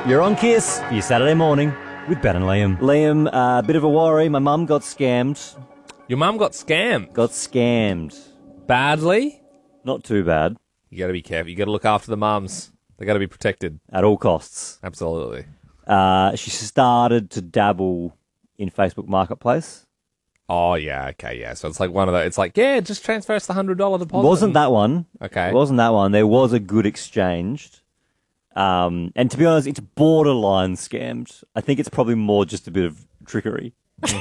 You're on Kiss for your Saturday morning with Ben and Liam. Liam, a bit of a worry. My mum got scammed. Your mum got scammed? Got scammed. Badly? Not too bad. You got to be careful. You got to look after the mums. They got to be protected. At all costs. Absolutely. She started to dabble in Facebook Marketplace. Oh, yeah, okay, yeah. So it's like one of those, it's like, yeah, just transfer us the $100 deposit. Wasn't that one. Okay. It wasn't that one. There was a good exchange. And to be honest, it's borderline scammed. I think it's probably more just a bit of trickery.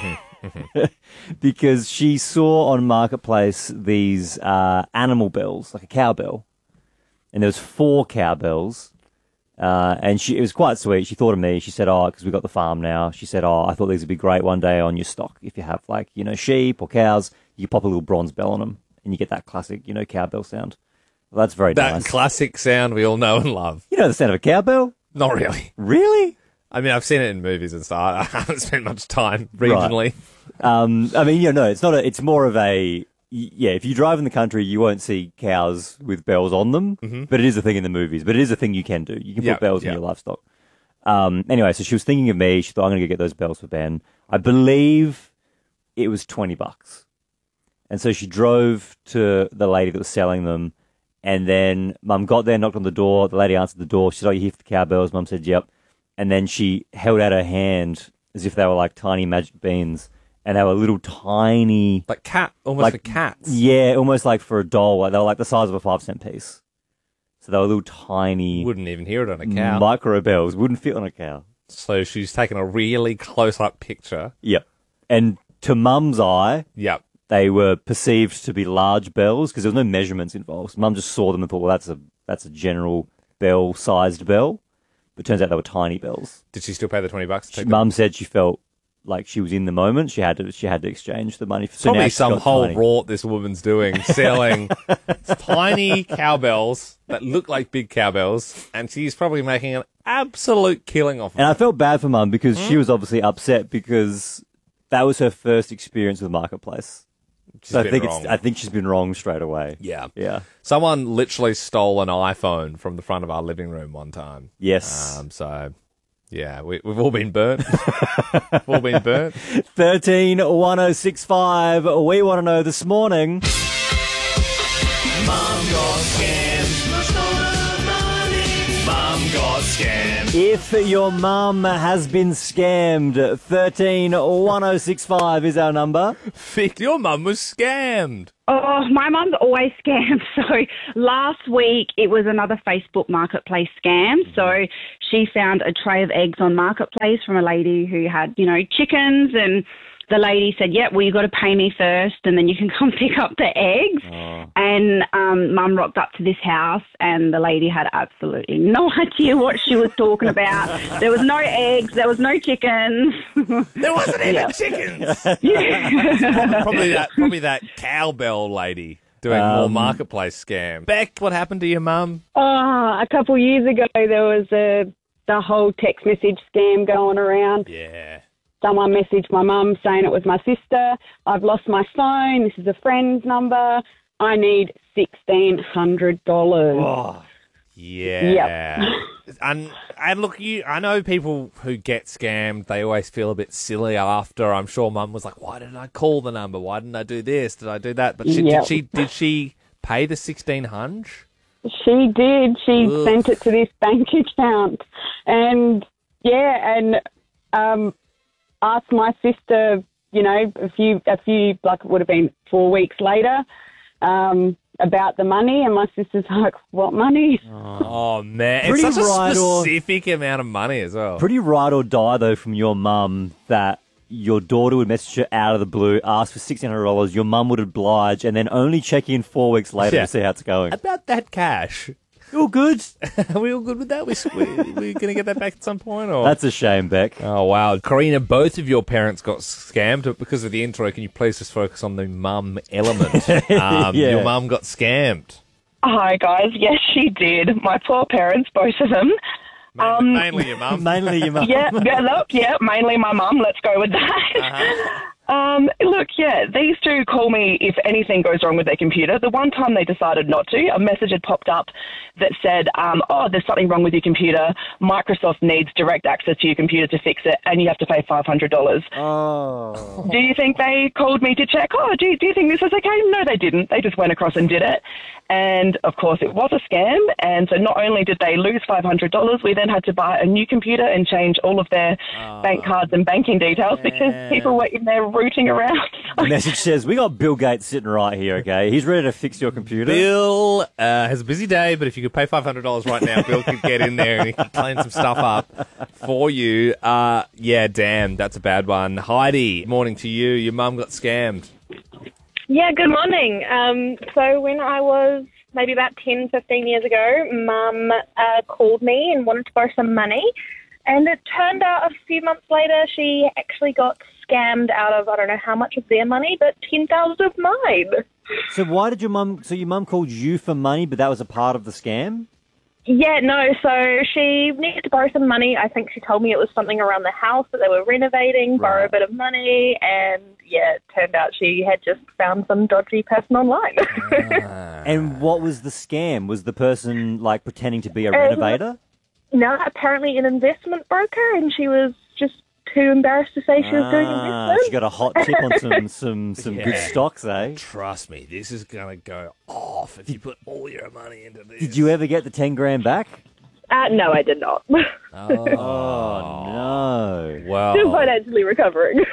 Because she saw on Marketplace these animal bells, like a cowbell. And there was 4 cowbells. And it was quite sweet. She thought of me. She said, because we got the farm now. She said, I thought these would be great one day on your stock. If you have, sheep or cows, you pop a little bronze bell on them. And you get that classic, cowbell sound. Well, that's very nice. That classic sound we all know and love. You know the sound of a cowbell? Not really. Really? I mean, I've seen it in movies and stuff. I haven't spent much time regionally. Right. It's not it's more of a, if you drive in the country, you won't see cows with bells on them, but it is a thing in the movies, but it is a thing you can do. You can put bells in your livestock. Anyway, so she was thinking of me. She thought, I'm going to get those bells for Ben. I believe it was $20. And so she drove to the lady that was selling them. And then Mum got there, knocked on the door. The lady answered the door. She said, you here for the cowbells? Mum said, yep. And then she held out her hand as if they were like tiny magic beans. And they were little tiny... Like almost for cats. Yeah, almost like for a doll. They were like the size of a 5-cent piece. So they were little tiny... Wouldn't even hear it on a cow. Micro bells. Wouldn't fit on a cow. So she's taken a really close-up picture. Yep. And to Mum's eye... Yep. They were perceived to be large bells because there was no measurements involved. Mum just saw them and thought, well, that's a general bell-sized bell. But it turns out they were tiny bells. Did she still pay the $20? Mum said she felt like she was in the moment. She had to exchange the money. So probably some whole rort this woman's doing, selling tiny cowbells that look like big cowbells, and she's probably making an absolute killing off of it. And I felt bad for Mum because she was obviously upset because that was her first experience with Marketplace. So I think she's been wrong straight away. Yeah. Yeah. Someone literally stole an iPhone from the front of our living room one time. Yes. So, yeah, we've all been burnt. We've all been burnt. 131065. We want to know this morning. Mum got scammed. Mum got scammed. If your mum has been scammed, 131065 is our number. Vic, your mum was scammed. Oh, my mum's always scammed. So last week it was another Facebook Marketplace scam. So she found a tray of eggs on Marketplace from a lady who had, chickens, and the lady said, well, you got to pay me first and then you can come pick up the eggs. Oh. And Mum rocked up to this house and the lady had absolutely no idea what she was talking about. There was no eggs. There was no chickens. There wasn't even chickens. Probably that cowbell lady doing more Marketplace scam. Beck, what happened to your mum? A couple years ago there was the whole text message scam going around. Yeah. Someone messaged my mum saying it was my sister. I've lost my phone. This is a friend's number. I need $1,600. Oh, yeah. Yep. And look, I know people who get scammed, they always feel a bit silly after. I'm sure Mum was like, why didn't I call the number? Why didn't I do this? Did I do that? But did she pay the $1,600? She did. She sent it to this bank account. And, asked my sister, a few, like it would have been 4 weeks later, about the money, and my sister's like, what money? Oh, man. Pretty it's such a specific amount of money as well. Pretty ride or die, though, from your mum that your daughter would message her out of the blue, ask for $1,600, your mum would oblige, and then only check in 4 weeks later to see how it's going. About that cash. You all good? Are we all good with that? We're going to get that back at some point? Or? That's a shame, Beck. Oh, wow. Karina, both of your parents got scammed. Because of the intro, can you please just focus on the mum element? Your mum got scammed. Hi, guys. Yes, she did. My poor parents, both of them. Mainly your mum. Mainly your mum. Yeah, mainly my mum. Let's go with that. Look, yeah, these two call me if anything goes wrong with their computer. The one time they decided not to, a message had popped up that said, there's something wrong with your computer. Microsoft needs direct access to your computer to fix it, and you have to pay $500. Oh. Do you think they called me to check, do you think this is okay? No, they didn't. They just went across and did it. And, of course, it was a scam. And so not only did they lose $500, we then had to buy a new computer and change all of their bank cards and banking details because people were in there rooting around. The message says, we got Bill Gates sitting right here, okay? He's ready to fix your computer. Bill has a busy day, but if you could pay $500 right now, Bill could get in there and he could clean some stuff up for you. Yeah, damn, that's a bad one. Heidi, morning to you. Your mum got scammed. Yeah, good morning. So when I was maybe about 10, 15 years ago, Mum called me and wanted to borrow some money. And it turned out a few months later she actually got scammed out of, I don't know how much of their money, but $10,000 of mine. So why did your mum called you for money, but that was a part of the scam? Yeah, no, so she needed to borrow some money. I think she told me it was something around the house that they were renovating, borrow a bit of money, and yeah, it turned out she had just found some dodgy person online. And what was the scam? Was the person like pretending to be a renovator? No, apparently an investment broker, and she was just too embarrassed to say she was doing investment. She got a hot tip on some good stocks, eh? Trust me, this is going to go off if you put all your money into this. Did you ever get the 10 grand back? No, I did not. Oh, no. Well, Still financially recovering.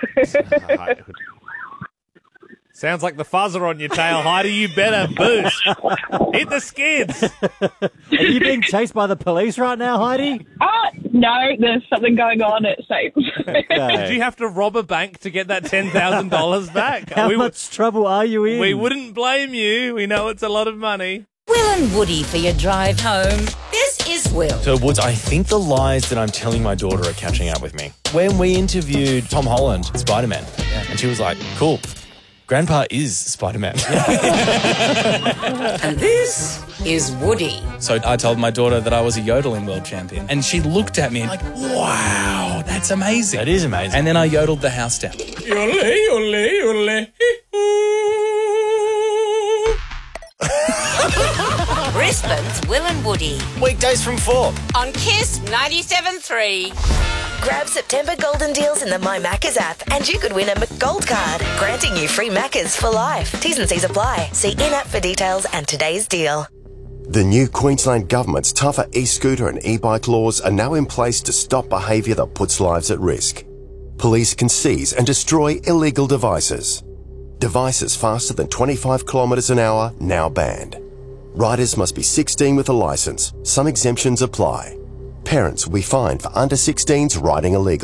Sounds like the fuzzer on your tail, Heidi. You better boost. Hit the skids. Are you being chased by the police right now, Heidi? No, there's something going on. It's safe. Okay. Did you have to rob a bank to get that $10,000 back? How much trouble are you in? We wouldn't blame you. We know it's a lot of money. Will and Woody for your drive home. This is Will. So, Woods, I think the lies that I'm telling my daughter are catching up with me. When we interviewed Tom Holland, Spider-Man, and she was like, cool. Grandpa is Spider-Man. And this is Woody. So I told my daughter that I was a yodeling world champion. And she looked at me like, wow, that's amazing. That is amazing. And then I yodeled the house down. Yodel, yodel, yodel. Brisbane's Will and Woody. Weekdays from 4. On KISS 97.3. Grab September golden deals in the My Maccas app and you could win a McGold card, granting you free Maccas for life. T's and C's apply. See in-app for details and today's deal. The new Queensland Government's tougher e-scooter and e-bike laws are now in place to stop behaviour that puts lives at risk. Police can seize and destroy illegal devices. Devices faster than 25 kilometres an hour now banned. Riders must be 16 with a licence. Some exemptions apply. Parents will be fined for under 16s riding illegal.